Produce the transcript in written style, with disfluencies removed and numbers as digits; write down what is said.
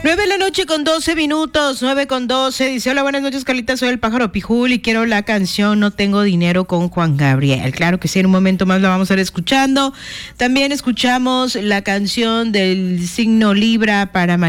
9 de la noche con 12 minutos, 9:12. Dice: hola, buenas noches, Carlita, soy el pájaro Pijul y quiero la canción No Tengo Dinero con Juan Gabriel. Claro que sí, en un momento más la vamos a ir escuchando. También escuchamos la canción del signo Libra para